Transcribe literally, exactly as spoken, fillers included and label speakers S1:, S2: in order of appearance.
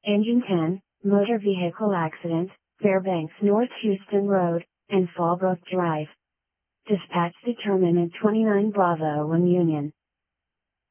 S1: Engine ten, motor vehicle accident, Fairbanks North Houston Road, and Fallbrook Drive. Dispatch determinant twenty-nine Bravo one Union.